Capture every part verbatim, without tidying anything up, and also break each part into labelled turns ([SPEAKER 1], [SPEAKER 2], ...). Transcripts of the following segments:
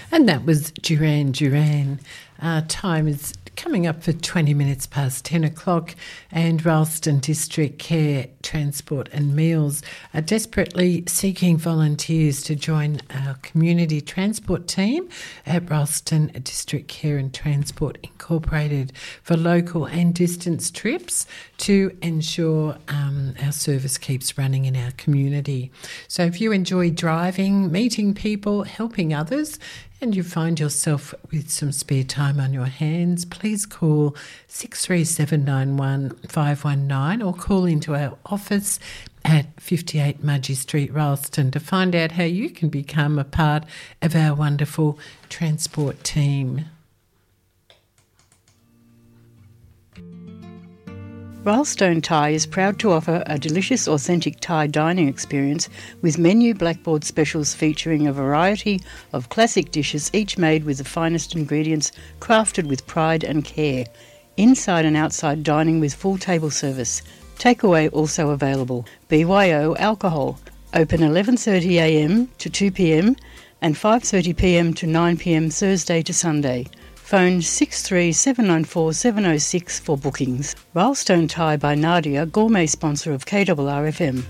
[SPEAKER 1] And that was Duran Duran. Our time is coming up for twenty minutes past ten o'clock, and Ralston District Care Transport and Meals are desperately seeking volunteers to join our community transport team at Ralston District Care and Transport Incorporated for local and distance trips to ensure um, our service keeps running in our community. So if you enjoy driving, meeting people, helping others, and you find yourself with some spare time on your hands, please call six three seven nine one five one nine or call into our office at fifty-eight Mudgee Street, Ralston, to find out how you can become a part of our wonderful transport team.
[SPEAKER 2] Ralstone Thai is proud to offer a delicious, authentic Thai dining experience with menu blackboard specials featuring a variety of classic dishes, each made with the finest ingredients, crafted with pride and care. Inside and outside dining with full table service. Takeaway also available. B Y O alcohol. Open eleven thirty a m to two p m and five thirty p m to nine p m Thursday to Sunday. Phone six three seven nine four seven oh six for bookings. Ralstone Thai by Nadia, gourmet sponsor of K R R F M.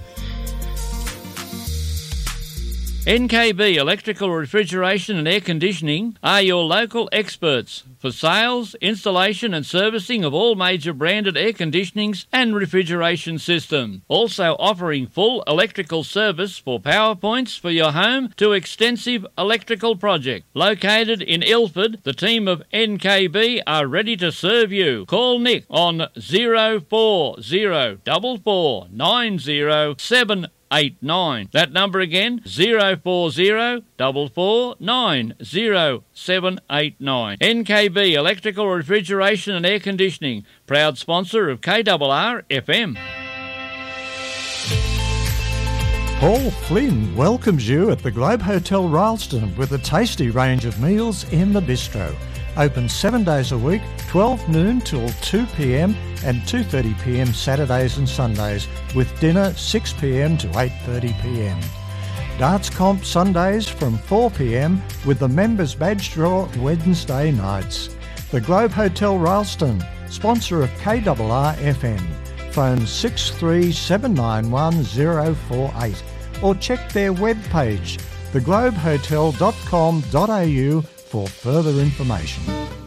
[SPEAKER 3] N K B Electrical Refrigeration and Air Conditioning are your local experts for sales, installation and servicing of all major branded air conditionings and refrigeration systems. Also offering full electrical service for power points for your home to extensive electrical project. Located in Ilford, the team of N K B are ready to serve you. Call Nick on zero four zero four four nine zero seven eight nine. That number again, zero four zero four four nine zero seven eight nine. N K B Electrical Refrigeration and Air Conditioning, proud sponsor of K R R F M.
[SPEAKER 4] Paul Flynn welcomes you at the Globe Hotel Ralston with a tasty range of meals in the bistro. Open seven days a week, twelve noon till two p m and two thirty p m Saturdays and Sundays, with dinner six p m to eight thirty p m. Darts comp Sundays from four p m with the members badge draw Wednesday nights. The Globe Hotel Ralston, sponsor of K R R F M. Phone six three seven nine one zero four eight or check their webpage, the globe hotel dot com dot a u, for further information.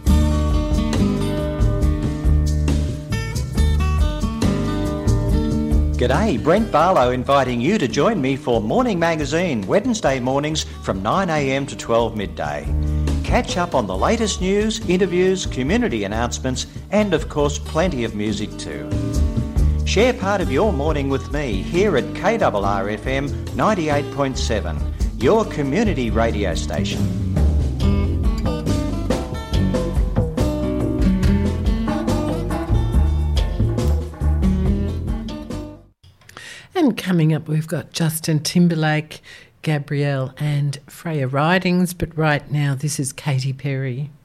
[SPEAKER 5] G'day, Brent Barlow inviting you to join me for Morning Magazine, Wednesday mornings from nine a m to twelve midday. Catch up on the latest news, interviews, community announcements, and of course plenty of music too. Share part of your morning with me here at K R R F M ninety-eight point seven, your community radio station.
[SPEAKER 1] And coming up, we've got Justin Timberlake, Gabrielle and Freya Ridings. But right now, this is Katy Perry.